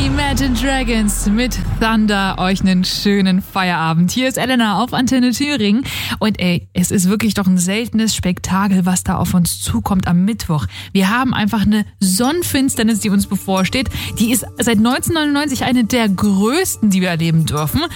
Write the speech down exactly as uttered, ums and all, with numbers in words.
Imagine Dragons mit Thunder, euch einen schönen Feierabend. Hier ist Elena auf Antenne Thüringen und ey, es ist wirklich doch ein seltenes Spektakel, was da auf uns zukommt am Mittwoch. Wir haben einfach eine Sonnenfinsternis, die uns bevorsteht. Die ist seit neunzehnhundertneunundneunzig eine der größten, die wir erleben dürfen.